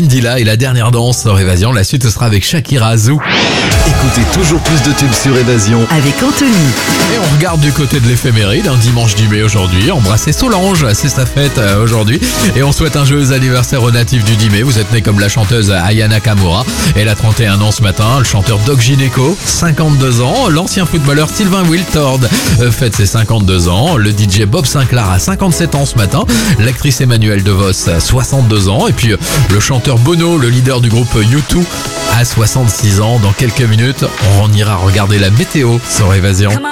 Mdila et la dernière danse sur Évasion. La suite sera avec Shakira Azou. Écoutez toujours plus de tubes sur Évasion. Avec Anthony. Et on regarde du côté de l'éphéméride, un dimanche 10 mai aujourd'hui. Embrassez Solange, c'est sa fête aujourd'hui. Et on souhaite un joyeux anniversaire aux natifs du 10 mai. Vous êtes né comme la chanteuse Aya Nakamura. Elle a 31 ans ce matin. Le chanteur Doc Gineco, 52 ans. L'ancien footballeur Sylvain Wiltord fête ses 52 ans. Le DJ Bob Sinclair a 57 ans ce matin. L'actrice Emmanuelle DeVos, 62 ans. Et puis le chanteur Bono, le leader du groupe U2, a 66 ans. Dans quelques minutes, on ira regarder la météo sur Évasion.